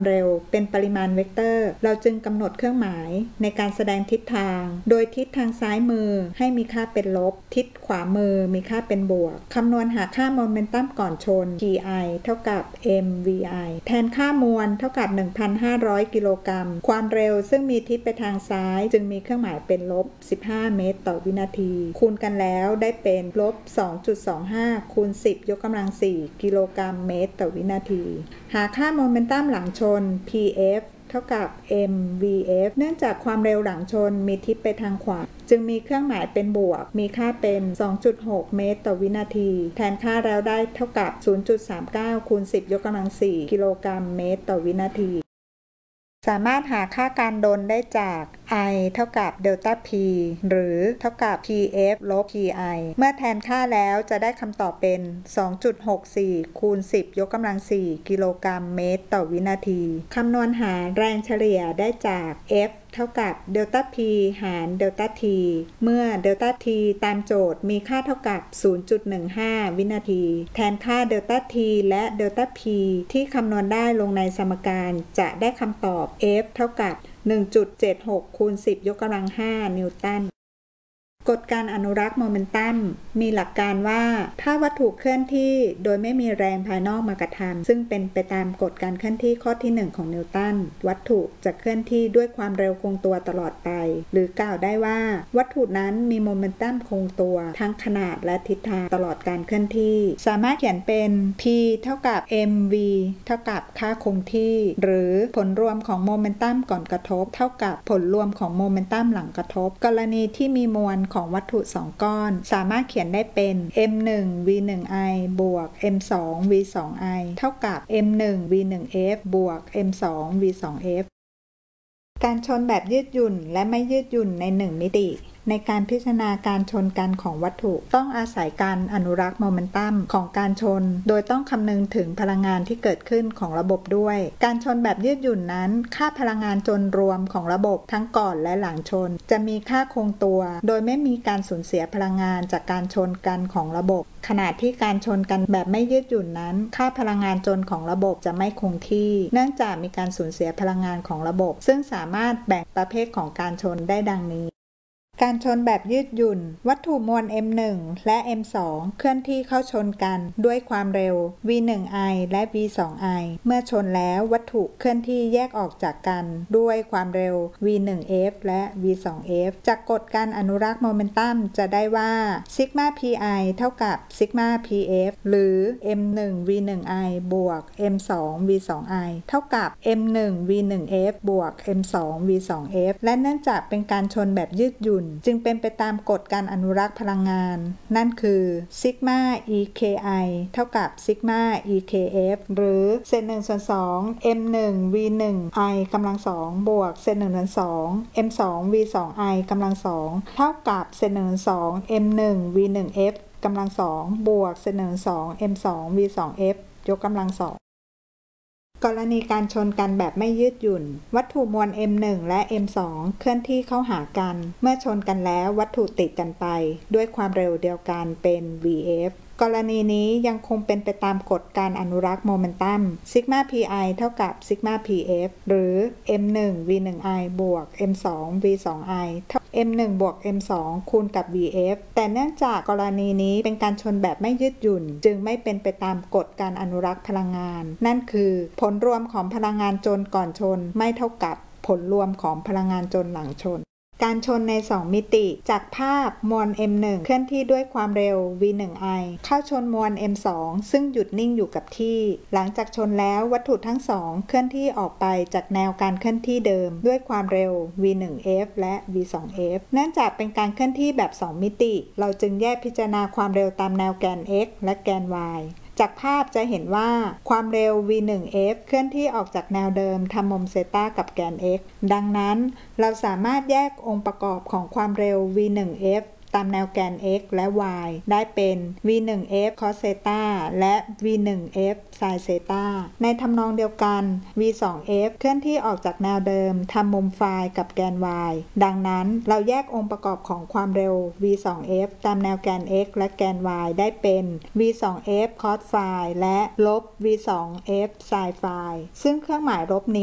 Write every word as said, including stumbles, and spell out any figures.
เร็วเป็นปริมาณเวกเตอร์เราจึงกำหนดเครื่องหมายในการแสดงทิศทางโดยทิศทางซ้ายมือให้มีค่าเป็นลบทิศขวามือมีค่าเป็นบวกคำนวณหาค่าโมเมนตัมก่อนชน พี ไอ เท่ากับ เอ็ม วี ไอ แทนค่ามวลเท่ากับ หนึ่งพันห้าร้อย กิโลกรัมความเร็วซึ่งมีทิศไปทางซ้ายจึงมีเครื่องหมายเป็นลบสิบห้าเมตรต่อวินาทีคูณกันแล้วได้เป็นลบ สองจุดสองห้า คูณสิบยกกำลังสี่กิโลกรัมเมตรต่อวินาทีหาค่าโมเมนตัมหลังชน พี เอฟ เท่ากับ เอ็ม วี เอฟ เนื่องจากความเร็วหลังชนมีทิศไปทางขวาจึงมีเครื่องหมายเป็นบวกมีค่าเป็น สองจุดหก เมตรต่อวินาทีแทนค่าแล้วได้เท่ากับ ศูนย์จุดสามเก้า คูณสิบยกกำลังสี่กิโลกรัมเมตรต่อวินาทีสามารถหาค่าการดลได้จาก I เท่ากับเดลต้า P หรือเท่ากับ พี เอฟ ลบ พี ไอ เมื่อแทนค่าแล้วจะได้คำตอบเป็น สองจุดหกสี่ คูณสิบยกกำลังสี่กิโลกรัมเมตรต่อวินาทีคำนวณหาแรงเฉลี่ยได้จาก F เท่ากับเดลต้า P หารเดลต้า T เมื่อเดลต้า T ตามโจทย์มีค่าเท่ากับ ศูนย์จุดหนึ่งห้า วินาทีแทนค่าเดลต้า T และเดลต้า P ที่คำนวณได้ลงในสมการจะได้คำตอบ F เท่ากับ หนึ่งจุดเจ็ดหก คูณสิบยกกำลังห้านิวตันกฎการอนุรักษ์โมเมนตัมมีหลักการว่าถ้าวัตถุเคลื่อนที่โดยไม่มีแรงภายนอกมากระทำซึ่งเป็นไปตามกฎการเคลื่อนที่ข้อที่หนึ่งของนิวตันวัตถุจะเคลื่อนที่ด้วยความเร็วคงตัวตลอดไปหรือกล่าวได้ว่าวัตถุนั้นมีโมเมนตัมคงตัวทั้งขนาดและทิศทางตลอดการเคลื่อนที่สามารถเขียนเป็น P เท่ากับ เอ็ม วี เท่ากับค่าคงที่หรือผลรวมของโมเมนตัมก่อนกระทบเท่ากับผลรวมของโมเมนตัมหลังกระทบกรณีที่มีมวลของวัตถุสองก้อนสามารถเขียนได้เป็น เอ็ม หนึ่ง วี หนึ่ง ไอ บวก เอ็ม สอง วี สอง ไอ เท่ากับ เอ็ม หนึ่ง วี หนึ่ง เอฟ บวก เอ็ม สอง วี สอง เอฟ การชนแบบยืดหยุ่นและไม่ยืดหยุ่นในหนึ่งมิติในการพิจารณาการชนกันของวัตถุต้องอาศัยการอนุรักษ์โมเมนตัมของการชนโดยต้องคำนึงถึงพลังงานที่เกิดขึ้นของระบบด้วยการชนแบบยืดหยุ่นนั้นค่าพลังงานจนรวมของระบบทั้งก่อนและหลังชนจะมีค่าคงตัวโดยไม่มีการสูญเสียพลังงานจากการชนกันของระบบขณะที่การชนกันแบบไม่ยืดหยุ่นนั้นค่าพลังงานจนของระบบจะไม่คงที่เนื่องจากมีการสูญเสียพลังงานของระบบซึ่งสามารถแบ่งประเภทของการชนได้ดังนี้การชนแบบยืดหยุ่นวัตถุมวล เอ็ม หนึ่ง และ เอ็ม สอง เคลื่อนที่เข้าชนกันด้วยความเร็ว วี หนึ่ง ไอ และ วี สอง ไอ เมื่อชนแล้ววัตถุเคลื่อนที่แยกออกจากกันด้วยความเร็ว วี หนึ่ง เอฟ และ วี สอง เอฟ จากกฎการอนุรักษ์โมเมนตัมจะได้ว่าซิกมา พี ไอ เท่ากับซิกมา พี เอฟ หรือ เอ็ม หนึ่ง วี หนึ่ง ไอ บวก เอ็ม สอง วี สอง ไอ เท่ากับ เอ็ม หนึ่ง วี หนึ่ง เอฟ บวก เอ็ม สอง วี สอง เอฟ และเนื่องจากเป็นการชนแบบยืดหยุ่นจึงเป็นไปตามกฎการอนุรักษ์พลังงานนั่นคือซิกมา อี เค ไอ เท่ากับซิกมา อี เค เอฟ หรือเศษหนึ่งส่วนสอง เอ็ม หนึ่ง วี หนึ่ง ไอ กำลังสองบวกเศษหนึ่งส่วนสอง เอ็ม สอง วี สอง ไอ กำลังสองเท่ากับเศษหนึ่งส่วนสอง เอ็ม หนึ่ง วี หนึ่ง เอฟ กำลังสองบวกเศษหนึ่งส่วนสอง เอ็ม สอง วี สอง เอฟ ยกกำลังสองกรณีการชนกันแบบไม่ยืดหยุ่นวัตถุมวล เอ็ม หนึ่ง และ เอ็ม สอง เคลื่อนที่เข้าหากันเมื่อชนกันแล้ววัตถุติดกันไปด้วยความเร็วเดียวกันเป็น วี เอฟ กรณีนี้ยังคงเป็นไปตามกฎการอนุรักษ์โมเมนตัมซิกมา พี ไอ เท่ากับซิกมา พี เอฟ หรือ เอ็ม หนึ่ง วี หนึ่ง ไอ บวก เอ็ม สอง วี สอง ไอ เท่า เอ็ม หนึ่ง บวก เอ็ม สอง คูณกับ วี เอฟ แต่เนื่องจากกรณีนี้เป็นการชนแบบไม่ยืดหยุ่นจึงไม่เป็นไปตามกฎการอนุรักษ์พลังงานนั่นคือผลรวมของพลังงานจนก่อนชนไม่เท่ากับผลรวมของพลังงานจนหลังชนการชนในสองมิติจากภาพมวล เอ็ม หนึ่ง เคลื่อนที่ด้วยความเร็ว วี หนึ่ง ไอ เข้าชนมวล เอ็ม สอง ซึ่งหยุดนิ่งอยู่กับที่หลังจากชนแล้ววัตถุทั้งสองเคลื่อนที่ออกไปจากแนวการเคลื่อนที่เดิมด้วยความเร็ว วี หนึ่ง เอฟ และ วี สอง เอฟ เนื่องจากเป็นการเคลื่อนที่แบบสองมิติเราจึงแยกพิจารณาความเร็วตามแนวแกน x และแกน yจากภาพจะเห็นว่าความเร็ว วี หนึ่ง เอฟ เคลื่อนที่ออกจากแนวเดิมทำมุมเซตากับแกน x ดังนั้นเราสามารถแยกองค์ประกอบของความเร็ว วี หนึ่ง เอฟตามแนวแกน x และ y ได้เป็น วี วัน เอฟ cos เซตาและ วี วัน เอฟ sin เซตาในทำนองเดียวกัน วี ทู เอฟ เคลื่อนที่ออกจากแนวเดิมทำมุมไฟล์กับแกน y ดังนั้นเราแยกองค์ประกอบของความเร็ว วี ทู เอฟ ตามแนวแกน x และแกน y ได้เป็น วี ทู เอฟ cos ไฟล์และลบ วี ทู เอฟ sin ไฟล์ซึ่งเครื่องหมายลบนี้